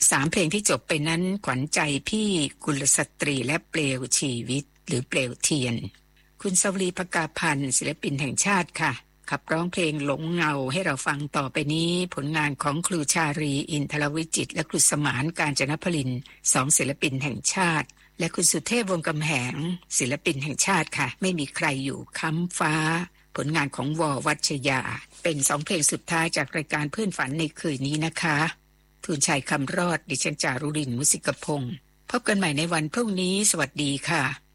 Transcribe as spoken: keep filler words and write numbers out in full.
สามเพลงที่จบไปนั้นขวัญใจพี่กุลสตรีและเปลวชีวิตหรือเปลวเทียนคุณสวรีภกาพันธ์ศิลปินแห่งชาติค่ะขับร้องเพลงหลงเงาให้เราฟังต่อไปนี้ผลงานของครูชารีอินทรวิจิตรและครูสมานกาญจนพลินสองศิลปินแห่งชาติและคุณสุเทพวงศ์กำแหงศิลปินแห่งชาติค่ะไม่มีใครอยู่ค้ำฟ้าผลงานของว.วัชยาเป็นสองเพลงสุดท้ายจากรายการเพื่อนฝันในคืนนี้นะคะทูลชัยคำรอดดิฉันจารุรินทร์มุสิกพงศ์พบกันใหม่ในวันพรุ่งนี้สวัสดีค่ะ